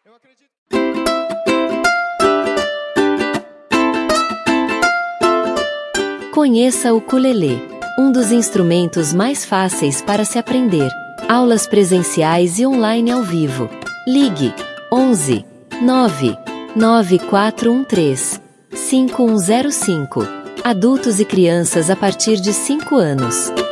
Conheça o ukulele, um dos instrumentos mais fáceis para se aprender. Aulas presenciais e online ao vivo. Ligue 11 9 9413 5105. Adultos e crianças a partir de 5 anos.